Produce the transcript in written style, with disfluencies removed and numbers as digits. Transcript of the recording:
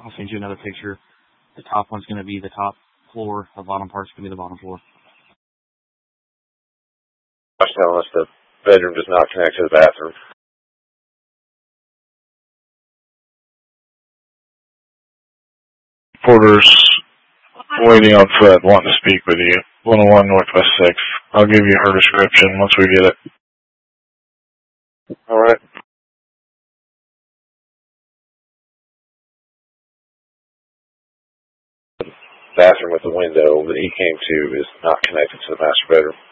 I'll send you another picture. The top one's going to be the top floor. The bottom part's going to be the bottom floor. I was telling us the bedroom does not connect to the bathroom. Porter's waiting on foot, wanting to speak with you. 101 Northwest 6. I'll give you her description once we get it. All right. Bathroom with the window that he came to is not connected to the master bedroom.